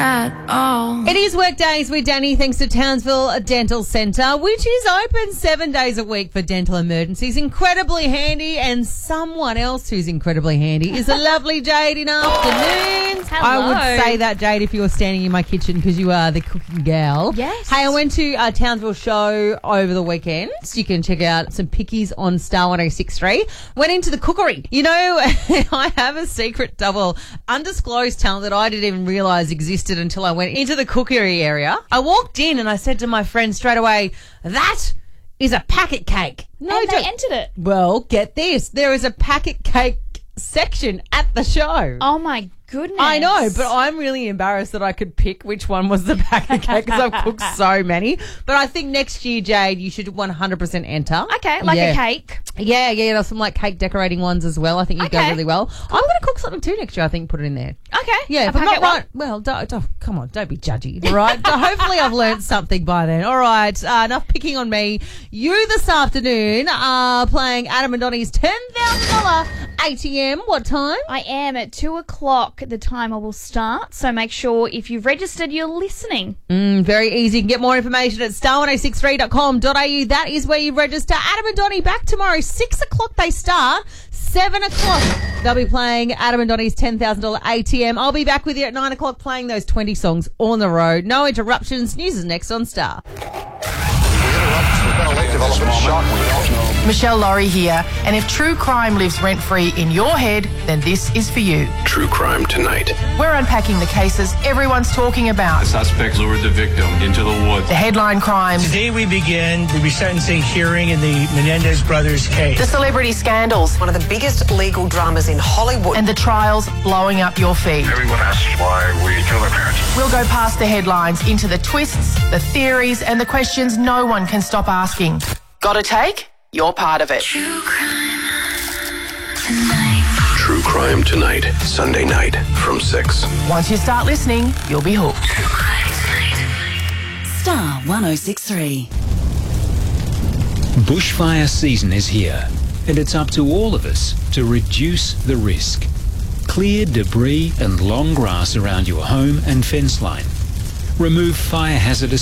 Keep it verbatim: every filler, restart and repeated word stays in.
at all. It is work days with Danny thanks to Townsville Dental Centre, which is open seven days a week for dental emergencies. Incredibly handy, and someone else who's incredibly handy is a lovely Jade in afternoons. Hello. I would say that, Jade, if you were standing in my kitchen because you are the cooking gal. Yes. Hey, I went to a Townsville show over the weekend. You can check out some pickies on Star one oh six point three. Went into the cookery. You know, I have a secret double undisclosed talent that I didn't even realise existed until I went into the cookery area. I walked in and I said to my friend straight away, that is a packet cake. No, and they don't- entered it. Well, get this. There is a packet cake section at the show. Oh, my goodness. I know, but I'm really embarrassed that I could pick which one was the packet cake because I've cooked so many. But I think next year, Jade, you should one hundred percent enter. Okay, like Yeah. a cake. Yeah, yeah, there's some like cake decorating ones as well. I think you go Okay. really well. I'm going to cook something too next year. I think put it in there. Okay. Yeah, a if I'm not packet one. right. Well, don't, don't, come on, don't be judgy, all right? So hopefully I've learned something by then. All right, uh, enough picking on me. You this afternoon are playing Adam and Donnie's ten thousand dollars A T M. What time? I am at two o'clock. The timer will start. So make sure if you've registered, you're listening. Mm, very easy. You can get more information at star one oh six three dot com dot a u. That is where you register. Adam and Donnie back tomorrow. six o'clock they start. seven o'clock they'll be playing Adam and Donnie's ten thousand dollars A T M. I'll be back with you at nine o'clock playing those twenty songs on the road. No interruptions. News is next on Star. Michelle Laurie here, and if true crime lives rent-free in your head, then this is for you. True Crime Tonight. We're unpacking the cases everyone's talking about. The suspect lured the victim into the woods. The headline crimes, Today we begin the resentencing hearing in the Menendez brothers case. the celebrity scandals, One of the biggest legal dramas in Hollywood. and the trials blowing up your feed. Everyone asks why we kill our parents. We'll go past the headlines into the twists, the theories, and the questions no one can stop asking. Got a take? You're part of it. True crime tonight. True Crime Tonight. Sunday night from six. Once you start listening, you'll be hooked. True crime tonight. Star one oh six point three. Bushfire season is here, and it's up to all of us to reduce the risk. Clear debris and long grass around your home and fence line. Remove fire hazardous